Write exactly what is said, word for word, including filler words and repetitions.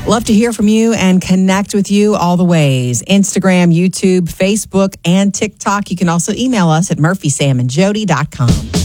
Love to hear from you and connect with you all the ways. Instagram, YouTube, Facebook, and TikTok. You can also email us at murphy sam and jody dot com.